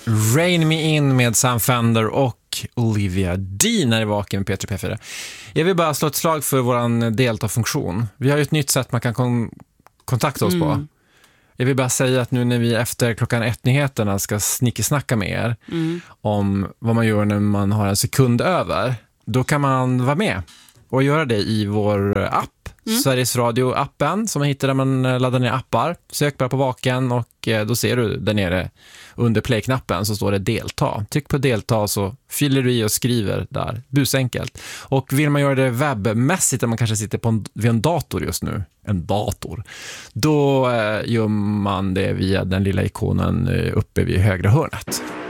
Rain Me In med Sam Fender och Olivia Dean är vaken med P3 P4. Jag vill bara slå ett slag för våran deltafunktion. Vi har ju ett nytt sätt man kan kontakta oss på. Jag vill bara säga att nu när vi efter 1:00 ska snickesnacka med er om vad man gör när man har en sekund över, då kan man vara med och göra det i vår app. Sveriges Radio-appen som man hittar där man laddar ner appar. Sök bara på vaken och då ser du där nere under play-knappen så står det delta. Tryck på delta så fyller du i och skriver där. Busenkelt. Och vill man göra det webbmässigt där man kanske sitter vid en dator just nu, då gör man det via den lilla ikonen uppe vid högra hörnet.